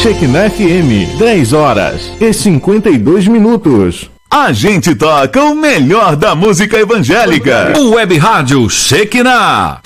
Shekinah FM, 10h52. A gente toca o melhor da música evangélica. O Web Rádio Shekinah.